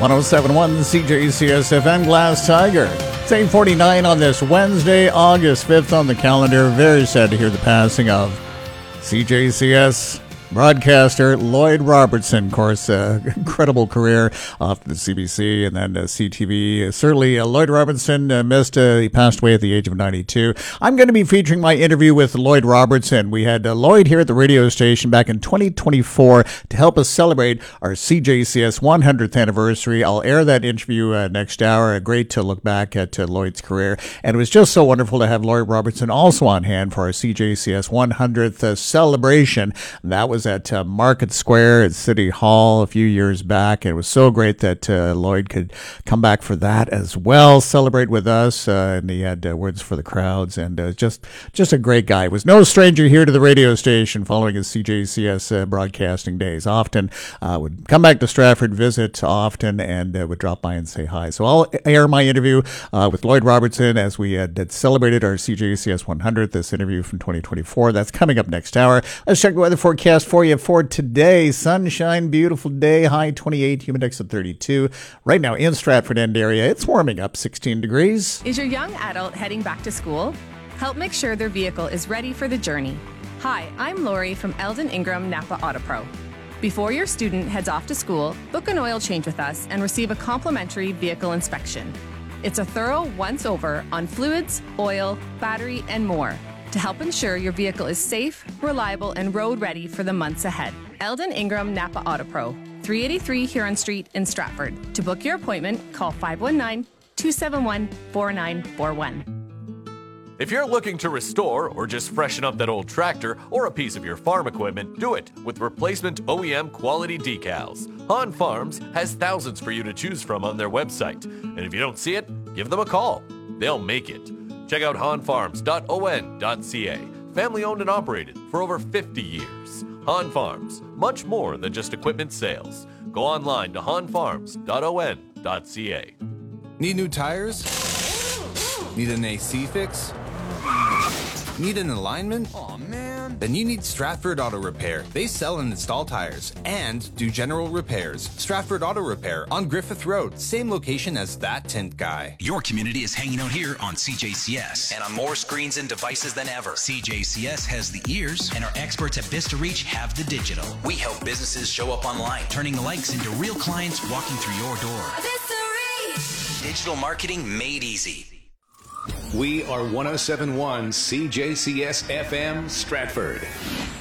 1071 CJCS FM Glass Tiger. It's 8:49 on this Wednesday, August 5th on the calendar. Very sad to hear the passing of CJCS broadcaster Lloyd Robertson. Of course, incredible career off the CBC and then CTV. Certainly, Lloyd Robertson missed. He passed away at the age of 92. I'm going to be featuring my interview with Lloyd Robertson. We had Lloyd here at the radio station back in 2024 to help us celebrate our CJCS 100th anniversary. I'll air that interview next hour. Great to look back at Lloyd's career. And it was just so wonderful to have Lloyd Robertson also on hand for our CJCS 100th celebration. That was at Market Square at City Hall a few years back. It was so great that Lloyd could come back for that as well, celebrate with us, and he had words for the crowds, and just a great guy. He was no stranger here to the radio station following his CJCS broadcasting days. Often would come back to Stratford, visit often, and would drop by and say hi. So I'll air my interview with Lloyd Robertson as we had celebrated our CJCS 100th, this interview from 2024. That's coming up next hour. Let's check the weather forecast for you for today. Sunshine, beautiful day, high 28, humidex at 32. Right now in Stratford End area, it's warming up 16 degrees. Is your young adult heading back to school? Help make sure their vehicle is ready for the journey. Hi, I'm Lori from Eldon Ingram Napa Auto Pro. Before your student heads off to school, book an oil change with us and receive a complimentary vehicle inspection. It's a thorough once-over on fluids, oil, battery, and more, to help ensure your vehicle is safe, reliable, and road-ready for the months ahead. Eldon Ingram Napa Auto Pro, 383 Huron Street in Stratford. To book your appointment, call 519-271-4941. If you're looking to restore or just freshen up that old tractor or a piece of your farm equipment, do it with replacement OEM quality decals. Han Farms has thousands for you to choose from on their website. And if you don't see it, give them a call. They'll make it. Check out hanfarms.on.ca. Family owned and operated for over 50 years. Han Farms, much more than just equipment sales. Go online to hanfarms.on.ca. Need new tires? Need an AC fix? Need an alignment? Aw, man. Then you need Stratford Auto Repair. They sell and install tires and do general repairs. Stratford Auto Repair on Griffith Road, same location as that tint guy. Your community is hanging out here on CJCS and on more screens and devices than ever. CJCS has the ears, and our experts at Vista Reach have the digital. We help businesses show up online, turning the likes into real clients walking through your door. Vista Reach! Digital marketing made easy. We are 1071 CJCS FM Stratford.